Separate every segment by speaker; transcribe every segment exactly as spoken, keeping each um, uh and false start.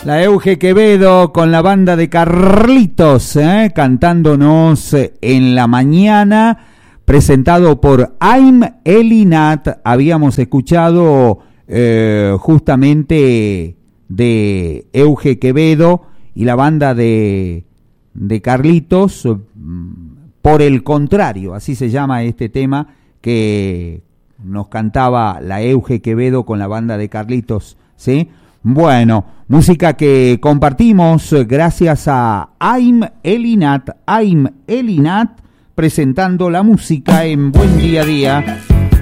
Speaker 1: La Euge Quevedo con la banda de Carlitos, ¿eh? cantándonos en la mañana, presentado por Aim Elinat. Habíamos escuchado eh, justamente de Euge Quevedo y la banda de, de Carlitos, Por el Contrario, así se llama este tema que nos cantaba la Euge Quevedo con la banda de Carlitos, ¿sí? Bueno, música que compartimos gracias a Aim Elinat, Aim Elinat, presentando la música en Buen Día a Día.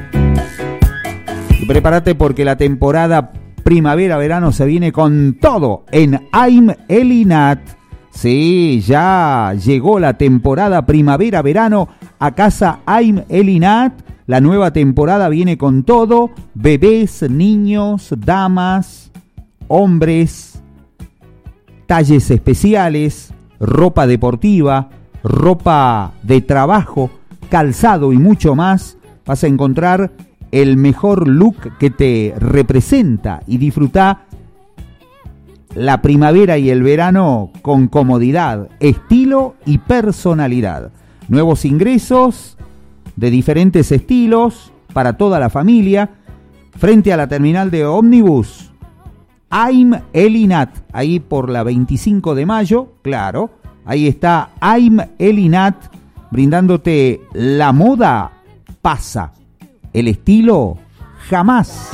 Speaker 1: Y prepárate porque la temporada primavera-verano se viene con todo en Aim Elinat. Sí, ya llegó la temporada primavera-verano a casa Aim Elinat. La nueva temporada viene con todo, bebés, niños, damas, hombres, talles especiales, ropa deportiva, ropa de trabajo, calzado y mucho más. Vas a encontrar el mejor look que te representa y disfruta la primavera y el verano con comodidad, estilo y personalidad. Nuevos ingresos de diferentes estilos para toda la familia. Frente a la terminal de ómnibus, Aim Elinat, ahí por la veinticinco de mayo, claro, ahí está Aim Elinat, brindándote la moda pasa, el estilo jamás.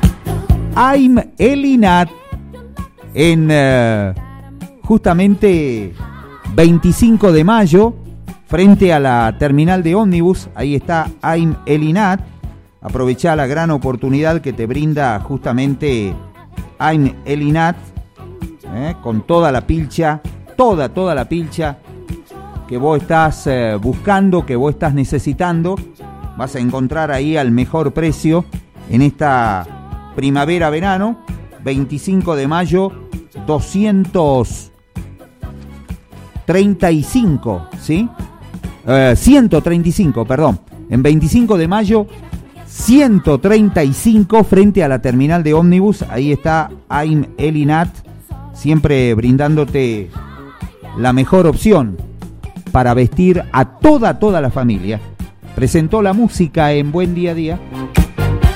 Speaker 1: Aim Elinat en uh, justamente veinticinco de mayo, frente a la terminal de ómnibus, ahí está Aim Elinat. Aprovechá la gran oportunidad que te brinda justamente Aim Elinat, eh, con toda la pilcha, toda, toda la pilcha que vos estás eh, buscando, que vos estás necesitando. Vas a encontrar ahí al mejor precio en esta primavera-verano, veinticinco de mayo, doscientos treinta y cinco, ¿sí? Eh, ciento treinta y cinco, perdón. En veinticinco de mayo, ciento treinta y cinco frente a la terminal de ómnibus. Ahí está Aim Elinat, siempre brindándote la mejor opción para vestir a toda, toda la familia. Presentó la música en Buen Día a Día.